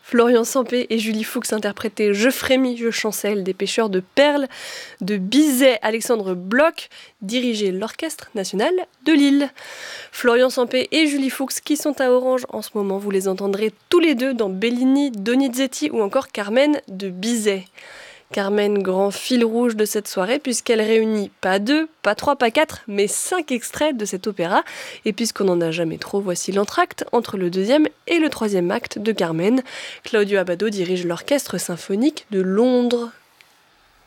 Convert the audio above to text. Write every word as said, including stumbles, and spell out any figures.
Florian Sampé et Julie Fuchs interprétaient Je frémis, je chancelle des pêcheurs de perles de Bizet. Alexandre Bloch dirigeait l'Orchestre national de Lille. Florian Sampé et Julie Fuchs qui sont à Orange en ce moment, vous les entendrez tous les deux dans Bellini, Donizetti ou encore Carmen de Bizet. Carmen, grand fil rouge de cette soirée, puisqu'elle réunit pas deux, pas trois, pas quatre, mais cinq extraits de cet opéra. Et puisqu'on n'en a jamais trop, voici l'entracte entre le deuxième et le troisième acte de Carmen. Claudio Abbado dirige l'Orchestre symphonique de Londres.